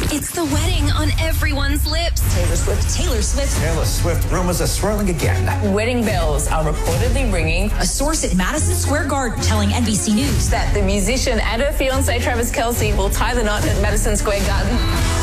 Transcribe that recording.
It's the wedding on everyone's lips. Taylor Swift. Taylor Swift. Taylor Swift rumors are swirling again. Wedding bells are reportedly ringing. A source at Madison Square Garden telling NBC News that the musician and her fiancé Travis Kelce will tie the knot at Madison Square Garden.